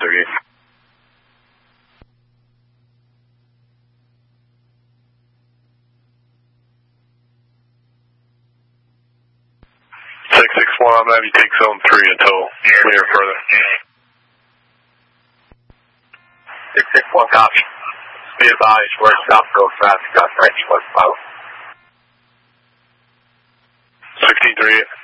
3. 661, I'm going to have you take zone 3 until we hear further. 661, copy. Be advised, we're South Coast traffic, got French westbound. 1638.